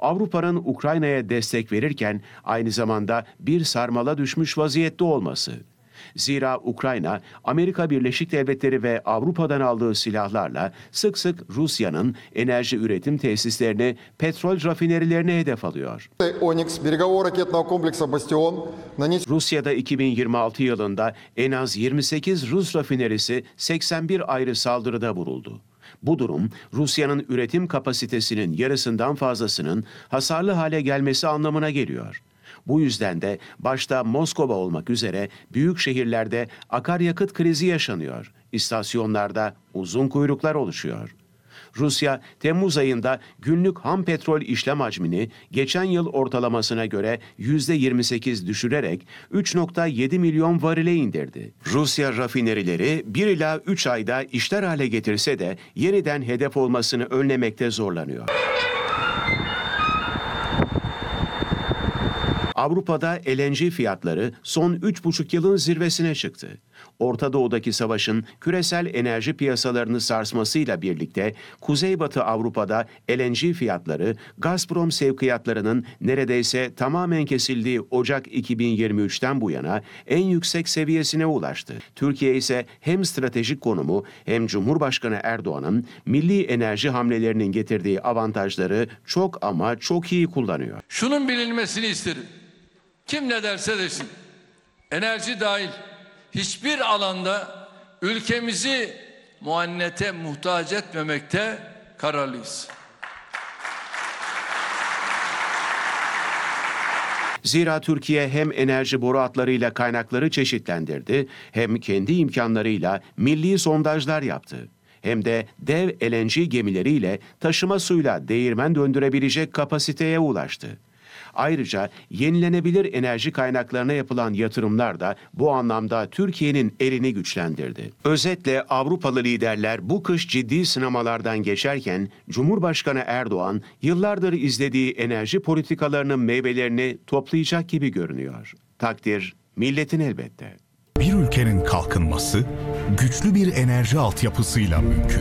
Avrupa'nın Ukrayna'ya destek verirken aynı zamanda bir sarmala düşmüş vaziyette olması. Zira Ukrayna, Amerika Birleşik Devletleri ve Avrupa'dan aldığı silahlarla sık sık Rusya'nın enerji üretim tesislerini, petrol rafinerilerini hedef alıyor. Rusya'da 2026 yılında en az 28 Rus rafinerisi 81 ayrı saldırıda vuruldu. Bu durum, Rusya'nın üretim kapasitesinin yarısından fazlasının hasarlı hale gelmesi anlamına geliyor. Bu yüzden de başta Moskova olmak üzere büyük şehirlerde akaryakıt krizi yaşanıyor. İstasyonlarda uzun kuyruklar oluşuyor. Rusya, Temmuz ayında günlük ham petrol işlem hacmini geçen yıl ortalamasına göre %28 düşürerek 3,7 milyon varile indirdi. Rusya rafinerileri 1 ila 3 ayda işler hale getirse de yeniden hedef olmasını önlemekte zorlanıyor. Avrupa'da LNG fiyatları son 3,5 yılın zirvesine çıktı. Orta Doğu'daki savaşın küresel enerji piyasalarını sarsmasıyla birlikte Kuzeybatı Avrupa'da LNG fiyatları Gazprom sevkiyatlarının neredeyse tamamen kesildiği Ocak 2023'ten bu yana en yüksek seviyesine ulaştı. Türkiye ise hem stratejik konumu hem Cumhurbaşkanı Erdoğan'ın milli enerji hamlelerinin getirdiği avantajları çok ama çok iyi kullanıyor. Şunun bilinmesini isterim. Kim ne derse desin, enerji dahil hiçbir alanda ülkemizi muannete muhtaç etmemekte kararlıyız. Zira Türkiye hem enerji boru hatlarıyla kaynakları çeşitlendirdi, hem kendi imkanlarıyla milli sondajlar yaptı. Hem de dev LNG gemileriyle taşıma suyla değirmen döndürebilecek kapasiteye ulaştı. Ayrıca yenilenebilir enerji kaynaklarına yapılan yatırımlar da bu anlamda Türkiye'nin elini güçlendirdi. Özetle Avrupalı liderler bu kış ciddi sınamalardan geçerken Cumhurbaşkanı Erdoğan yıllardır izlediği enerji politikalarının meyvelerini toplayacak gibi görünüyor. Takdir milletin elbette. Bir ülkenin kalkınması güçlü bir enerji altyapısıyla mümkün.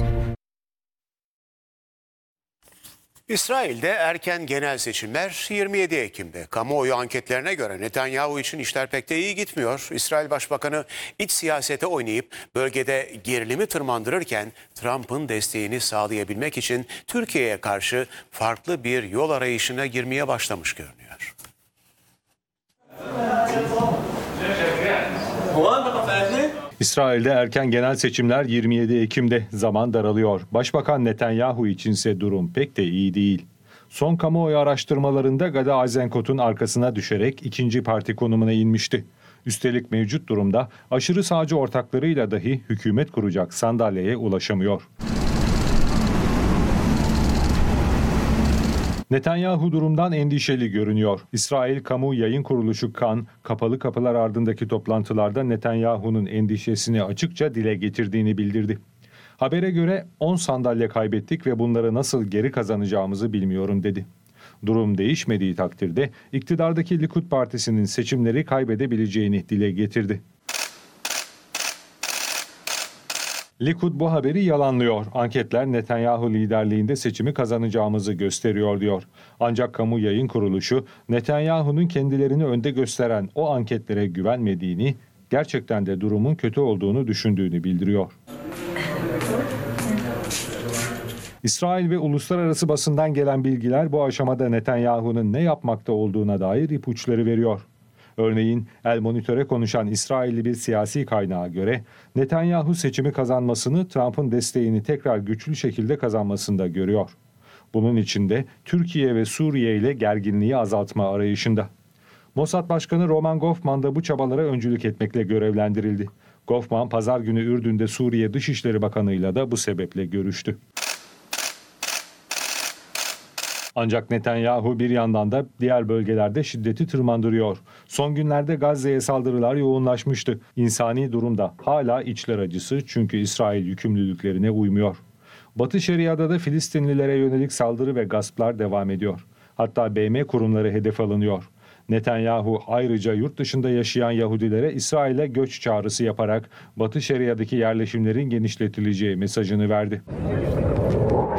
İsrail'de erken genel seçimler 27 Ekim'de. Kamuoyu anketlerine göre Netanyahu için işler pek de iyi gitmiyor. İsrail Başbakanı iç siyasete oynayıp bölgede gerilimi tırmandırırken Trump'ın desteğini sağlayabilmek için Türkiye'ye karşı farklı bir yol arayışına girmeye başlamış görünüyor. İsrail'de erken genel seçimler 27 Ekim'de, zaman daralıyor. Başbakan Netanyahu içinse durum pek de iyi değil. Son kamuoyu araştırmalarında Gada Eisenkot'un arkasına düşerek ikinci parti konumuna inmişti. Üstelik mevcut durumda aşırı sağcı ortaklarıyla dahi hükümet kuracak sandalyeye ulaşamıyor. Netanyahu durumdan endişeli görünüyor. İsrail Kamu Yayın Kuruluşu Kan, kapalı kapılar ardındaki toplantılarda Netanyahu'nun endişesini açıkça dile getirdiğini bildirdi. Habere göre 10 sandalye kaybettik ve bunları nasıl geri kazanacağımızı bilmiyorum dedi. Durum değişmediği takdirde iktidardaki Likud Partisi'nin seçimleri kaybedebileceğini dile getirdi. Likud bu haberi yalanlıyor. Anketler Netanyahu liderliğinde seçimi kazanacağımızı gösteriyor diyor. Ancak Kamu Yayın Kuruluşu Netanyahu'nun kendilerini önde gösteren o anketlere güvenmediğini, gerçekten de durumun kötü olduğunu düşündüğünü bildiriyor. İsrail ve uluslararası basından gelen bilgiler bu aşamada Netanyahu'nun ne yapmakta olduğuna dair ipuçları veriyor. Örneğin El Monitor'e konuşan İsrailli bir siyasi kaynağa göre Netanyahu seçimi kazanmasını Trump'ın desteğini tekrar güçlü şekilde kazanmasında görüyor. Bunun için de Türkiye ve Suriye ile gerginliği azaltma arayışında. Mossad Başkanı Roman Goffman da bu çabalara öncülük etmekle görevlendirildi. Goffman pazar günü Ürdün'de Suriye Dışişleri Bakanı'yla da bu sebeple görüştü. Ancak Netanyahu bir yandan da diğer bölgelerde şiddeti tırmandırıyor. Son günlerde Gazze'ye saldırılar yoğunlaşmıştı. İnsani durumda hala içler acısı, çünkü İsrail yükümlülüklerine uymuyor. Batı Şeria'da da Filistinlilere yönelik saldırı ve gasplar devam ediyor. Hatta BM kurumları hedef alınıyor. Netanyahu ayrıca yurt dışında yaşayan Yahudilere İsrail'e göç çağrısı yaparak Batı Şeria'daki yerleşimlerin genişletileceği mesajını verdi.